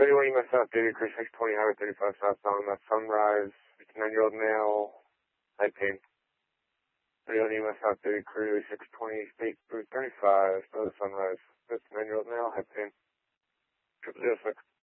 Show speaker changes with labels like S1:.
S1: 31 EMS South, David Creek, 620 Highway 35 southbound, that's Sunrise, 59-year-old male, high pain. 31 EMS South, David Creek, 620 State Route 35, Sunrise, 59-year-old male, high pain. 0006.